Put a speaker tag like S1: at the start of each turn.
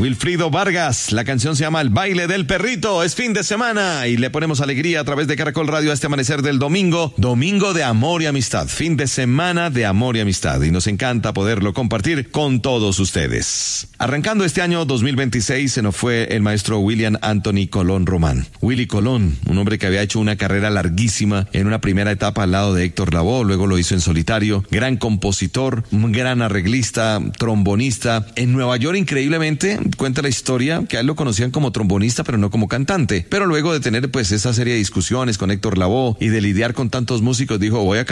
S1: Wilfrido Vargas, la canción se llama El baile del perrito. Es fin de semana y le ponemos alegría a través de Caracol Radio a este amanecer del domingo. Domingo de amor y amistad, fin de semana de amor y amistad, y nos encanta poderlo compartir con todos ustedes. Arrancando este año 2026 se nos fue el maestro William Anthony Colón Román. Willy Colón, un hombre que había hecho una carrera larguísima en una primera etapa al lado de Héctor Lavoe, luego lo hizo en solitario, gran compositor, un gran arreglista, trombonista. En Nueva York, increíblemente, cuenta la historia que a él lo conocían como trombonista, pero no como cantante. Pero luego de tener pues esa serie de discusiones con Héctor Lavoe y de lidiar con tantos músicos, dijo, voy a